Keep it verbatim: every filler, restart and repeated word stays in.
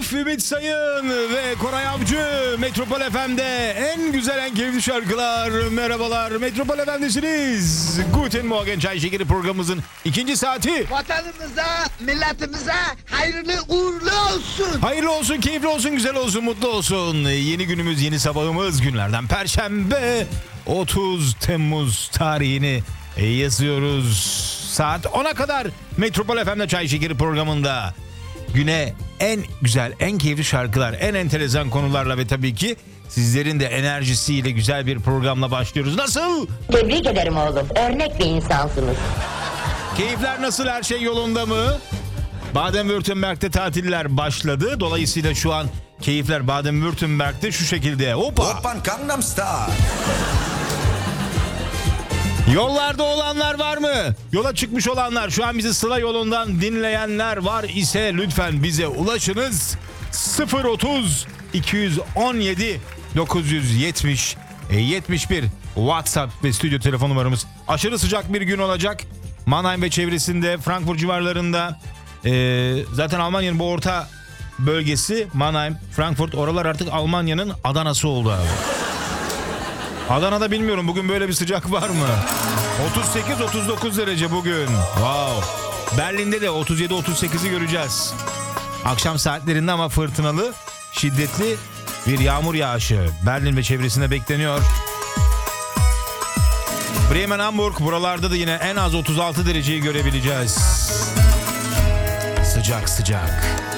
Arif, Ümit Sayın ve Koray Avcı Metropol F M'de en güzel en keyifli şarkılar. Merhabalar, Metropol F M'desiniz. Guten Morgen Çay Şekeri programımızın ikinci saati. Vatanımıza, milletimize hayırlı uğurlu olsun. Hayırlı olsun, keyifli olsun, güzel olsun, mutlu olsun. Yeni günümüz, yeni sabahımız günlerden Perşembe otuz Temmuz tarihini yazıyoruz. Saat ona kadar Metropol F M'de Çay Şekeri programında güne en güzel, en keyifli şarkılar, en enteresan konularla ve tabii ki sizlerin de enerjisiyle güzel bir programla başlıyoruz. Nasıl? Tebrik ederim oğlum. Örnek bir insansınız. Keyifler nasıl? Her şey yolunda mı? Baden-Württemberg'de tatiller başladı. Dolayısıyla şu an keyifler Baden-Württemberg'de şu şekilde. Hoppa! Oppan Gangnam Style. Yollarda olanlar var mı? Yola çıkmış olanlar, şu an bizi Sıla yolundan dinleyenler var ise lütfen bize ulaşınız. sıfır otuz iki on yedi dokuz yetmiş yetmiş bir WhatsApp ve stüdyo telefon numaramız. Aşırı sıcak bir gün olacak. Mannheim ve çevresinde, Frankfurt civarlarında. Ee, zaten Almanya'nın bu orta bölgesi Mannheim, Frankfurt, oralar artık Almanya'nın Adana'sı oldu abi. Adana'da bilmiyorum bugün böyle bir sıcak var mı? otuz sekiz otuz dokuz derece bugün. Wow. Berlin'de de otuz yedi otuz sekizi göreceğiz. Akşam saatlerinde ama fırtınalı, şiddetli bir yağmur yağışı Berlin ve çevresinde bekleniyor. Bremen, Hamburg, buralarda da yine en az otuz altı dereceyi görebileceğiz. Sıcak sıcak.